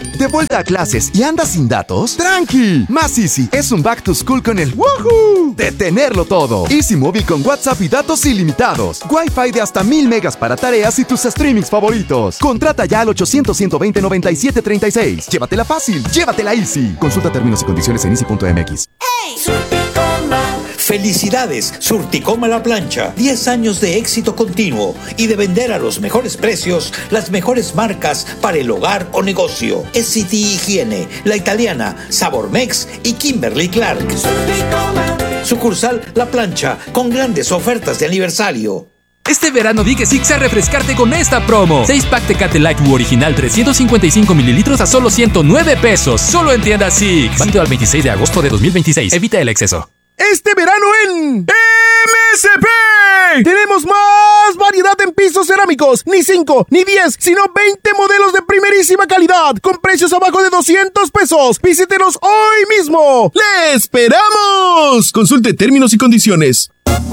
¿De vuelta a clases y andas sin datos? ¡Tranqui! Más Easy es un back to school con el ¡woohoo! De tenerlo todo. Easy Móvil con WhatsApp y datos ilimitados. Wi-Fi de hasta 1000 megas para tareas y tus streamings favoritos. Contrata ya al 800-120-9736. Llévatela fácil, llévatela Easy. Consulta términos y condiciones en easy.mx. ¡Hey! Felicidades, Surticom a la plancha. 10 años de éxito continuo y de vender a los mejores precios las mejores marcas para el hogar o negocio. SCT Higiene, La Italiana, Sabormex y Kimberly Clark. Sucursal La Plancha, con grandes ofertas de aniversario. Este verano di que sí a refrescarte con esta promo. 6-pack Tecate Light original 355 mililitros a solo 109 pesos. Solo en tiendas Six. Válido al 26 de agosto de 2026. Evita el exceso. Este verano en MSP tenemos más variedad en pisos cerámicos. Ni 5, ni 10, sino 20 modelos de primerísima calidad con precios abajo de 200 pesos. Visítenos hoy mismo. ¡Le esperamos! Consulte términos y condiciones.